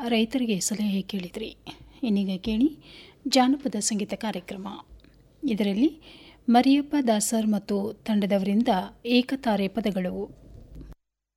ರೈತರಿಗೆ ಸಲಹೆ ಕೇಳಿದ್ರಿ. ಇನ್ನೀಗ ಕೇಳಿ ಜಾನಪದ ಸಂಗೀತ ಕಾರ್ಯಕ್ರಮ. ಇದರಲ್ಲಿ ಮರಿಯಪ್ಪ ದಾಸರ್ ಮತ್ತು ತಂಡದವರಿಂದ ಏಕತಾರೆ ಪದಗಳು.